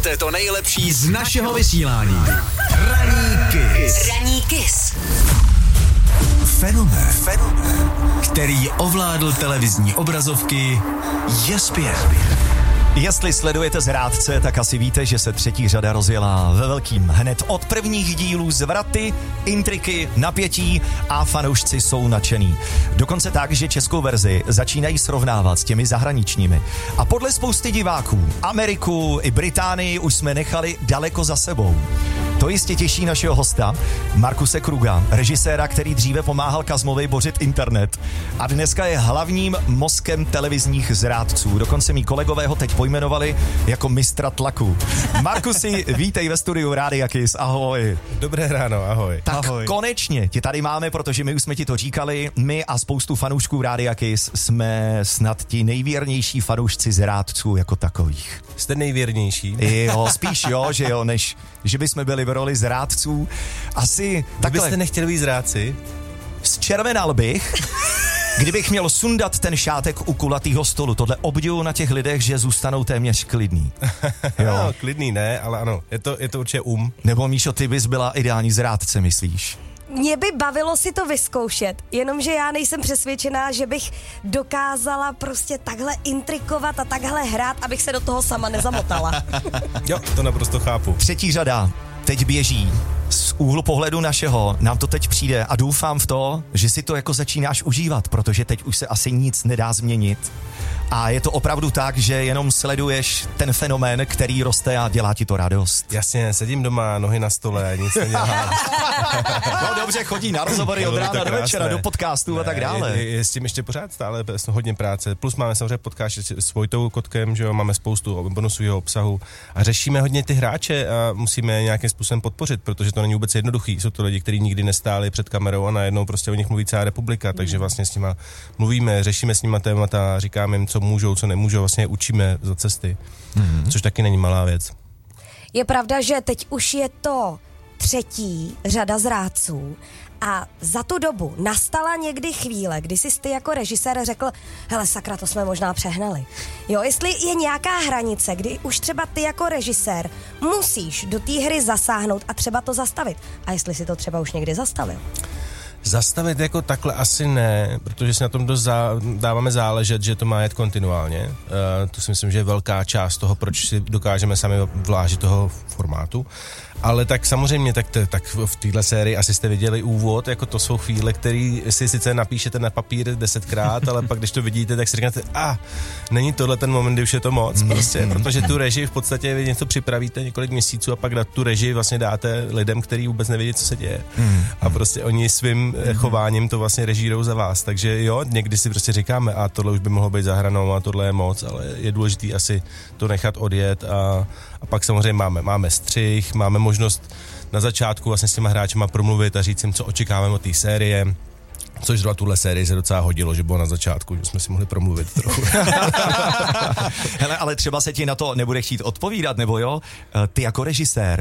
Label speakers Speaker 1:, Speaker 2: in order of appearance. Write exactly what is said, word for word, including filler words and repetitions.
Speaker 1: Získáte to nejlepší z našeho vysílání. Ranní Kiss.
Speaker 2: Ranní Kiss.
Speaker 1: Fenomén, fenomén, který ovládl televizní obrazovky, je zpět.
Speaker 3: Jestli sledujete Zrádce, tak asi víte, že se třetí řada rozjela ve velkým hned od prvních dílů zvraty, intriky, napětí a fanoušci jsou nadšený. Dokonce tak, že českou verzi začínají srovnávat s těmi zahraničními. A podle spousty diváků Ameriku i Británii už jsme nechali daleko za sebou. To jistě těší našeho hosta, Markuse Kruga, režiséra, který dříve pomáhal Kazmovi bořit internet a dneska je hlavním mozkem televizních zrádců. Dokonce mý kolegové ho teď pojmenovali jako mistra tlaku. Markusi, vítej ve studiu Rádia Kiss, ahoj.
Speaker 4: Dobré ráno, ahoj.
Speaker 3: Tak
Speaker 4: ahoj.
Speaker 3: Konečně tě tady máme, protože my už jsme ti to říkali, my a spoustu fanoušků Rádia Kiss jsme snad ti nejvěrnější fanoušci zrádců jako takových.
Speaker 4: Jste nejvěrnější?
Speaker 3: Jo, spíš jo, že jo, než že bychom byli v roli zrádců. Asi
Speaker 4: Vy
Speaker 3: takhle.
Speaker 4: byste nechtěli být zrádci?
Speaker 3: Zčervenal bych, kdybych měl sundat ten šátek u kulatýho stolu. Tohle obdivuju na těch lidech, že zůstanou téměř klidný. Jo.
Speaker 4: No, klidný ne, ale ano, je to, je to určitě um.
Speaker 3: Nebo Míšo, ty bys byla ideální zrádce, myslíš?
Speaker 5: Mě by bavilo si to vyzkoušet, jenomže já nejsem přesvědčená, že bych dokázala prostě takhle intrikovat a takhle hrát, abych se do toho sama nezamotala.
Speaker 4: Jo, to naprosto chápu.
Speaker 3: Třetí řada teď běží. Z úhlu pohledu našeho nám to teď přijde a doufám v to, že si to jako začínáš užívat, protože teď už se asi nic nedá změnit. A je to opravdu tak, že jenom sleduješ ten fenomén, který roste a dělá ti to radost.
Speaker 4: Jasně, sedím doma, nohy na stole, nic nedělám.
Speaker 3: No dobře, chodí na rozhovory od rána do večera, do podcastů a tak dále.
Speaker 4: Je, je, je s tím ještě pořád stále hodně práce. Plus máme samozřejmě podcast s Vojtou Kotkem, že jo, máme spoustu bonusového obsahu a řešíme hodně ty hráče a musíme nějakým způsobem podpořit, protože to není vůbec jednoduchý. Jsou to lidi, kteří nikdy nestáli před kamerou a najednou prostě o nich mluví celá republika, takže vlastně s nima mluvíme, řešíme s nima témata, říkáme jim, co můžou, co nemůžou, vlastně učíme za cesty, mm-hmm. což taky není malá věc.
Speaker 5: Je pravda, že teď už je to třetí řada zrádců a za tu dobu nastala někdy chvíle, kdy jsi ty jako režisér řekl, hele sakra, to jsme možná přehnali. Jo, jestli je nějaká hranice, kdy už třeba ty jako režisér musíš do té hry zasáhnout a třeba to zastavit. A jestli si to třeba už někdy zastavil?
Speaker 4: Zastavit jako takhle asi ne, protože si na tom dost zá, dáváme záležet, že to má jet kontinuálně. Uh, to si myslím, že je velká část toho, proč si dokážeme sami vlážit toho formátu. Ale tak samozřejmě, tak, t- tak v téhle sérii asi jste viděli úvod, jako to jsou chvíle, které si sice napíšete na papír desetkrát, ale pak když to vidíte, tak si říkáte, a ah, není tohle ten moment, kdy už je to moc, prostě, protože tu režii v podstatě vy něco připravíte několik měsíců a pak na tu režii vlastně dáte lidem, kteří vůbec nevědí, co se děje. A prostě oni svým chováním to vlastně režírou za vás, takže jo, někdy si prostě říkáme, a tohle už by mohlo být za hranou a tohle je moc, ale je důležitý asi to nechat odjet a, a pak samozřejmě máme, máme střih, máme možnost na začátku vlastně s těma hráčima promluvit a říct jim, co očekáváme od té série, což zrovna tuhle sérii se docela hodilo, že bylo na začátku, že jsme si mohli promluvit trochu.
Speaker 3: Hele, ale třeba se ti na to nebude chtít odpovídat, nebo jo? Ty jako režisér,